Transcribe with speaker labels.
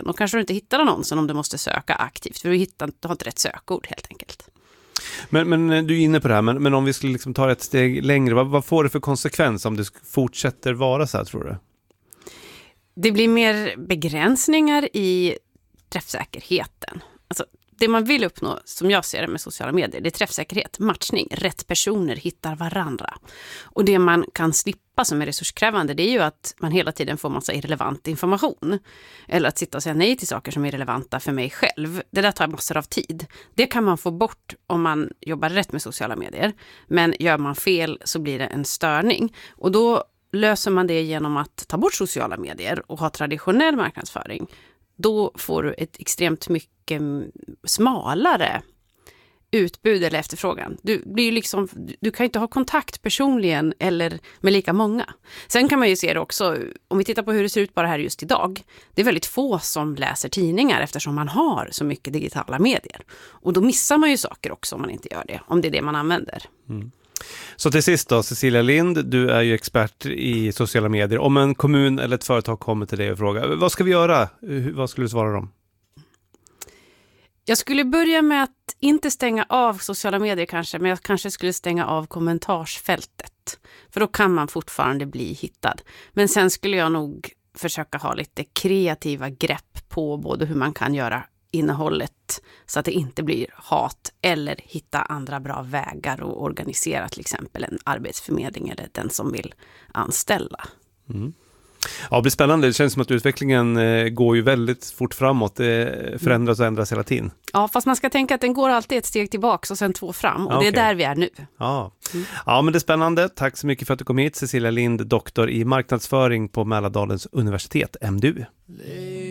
Speaker 1: sökningen. Då kanske du inte hittar annonsen om du måste söka aktivt. För du har inte rätt sökord helt enkelt.
Speaker 2: Men du är inne på det här, men om vi skulle liksom ta ett steg längre, vad får det för konsekvens om det fortsätter vara så här, tror du?
Speaker 1: Det blir mer begränsningar i träffsäkerheten. Alltså, det man vill uppnå, som jag ser det med sociala medier, det är träffsäkerhet, matchning, rätt personer hittar varandra. Och det man kan slippa som är resurskrävande, det är ju att man hela tiden får massa irrelevant information. Eller att sitta och säga nej till saker som är relevanta för mig själv. Det där tar massor av tid. Det kan man få bort om man jobbar rätt med sociala medier. Men gör man fel så blir det en störning. Och då löser man det genom att ta bort sociala medier och ha traditionell marknadsföring. Då får du ett extremt mycket smalare utbud eller efterfrågan. Du kan inte ha kontakt personligen eller med lika många. Sen kan man ju se det också, om vi tittar på hur det ser ut bara här just idag. Det är väldigt få som läser tidningar eftersom man har så mycket digitala medier. Och då missar man ju saker också om man inte gör det, om det är det man använder. Mm.
Speaker 2: Så till sist då, Cecilia Lind, du är ju expert i sociala medier. Om en kommun eller ett företag kommer till dig och frågar, vad ska vi göra? Vad skulle du svara dem?
Speaker 1: Jag skulle börja med att inte stänga av sociala medier kanske, men jag kanske skulle stänga av kommentarsfältet. För då kan man fortfarande bli hittad. Men sen skulle jag nog försöka ha lite kreativa grepp på både hur man kan göra innehållet så att det inte blir hat, eller hitta andra bra vägar och organisera till exempel en arbetsförmedling eller den som vill anställa. Mm.
Speaker 2: Ja, det blir spännande. Det känns som att utvecklingen går ju väldigt fort framåt. Det förändras och ändras hela tiden.
Speaker 1: Ja, fast man ska tänka att den går alltid ett steg tillbaka och sen 2 fram. Och det är där vi är nu.
Speaker 2: Ja. Ja, men det är spännande. Tack så mycket för att du kom hit. Cecilia Lind, doktor i marknadsföring på Mälardalens universitet, MDU.